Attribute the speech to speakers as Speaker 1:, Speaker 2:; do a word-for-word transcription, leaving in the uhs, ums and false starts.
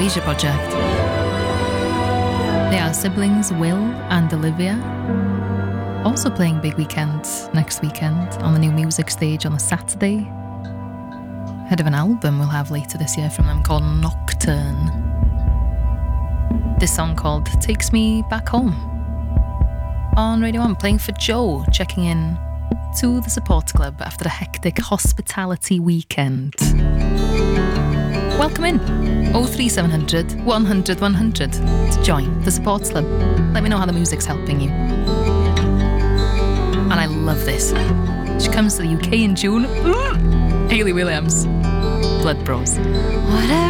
Speaker 1: Asia Project. They are siblings Will and Olivia, also playing Big Weekend next weekend on the New Music Stage on a Saturday. Head of an album we'll have later this year from them called Nocturne. This song called Takes Me Back Home. On Radio one, playing for Joe, checking in to the Support Club after a hectic hospitality weekend. Welcome in. oh three seven hundred, one hundred, one hundred to join the Support Club. Let me know how the music's helping you. And I love this. She comes to the U K in June. Hayley Williams. Blood Bros.
Speaker 2: Whatever.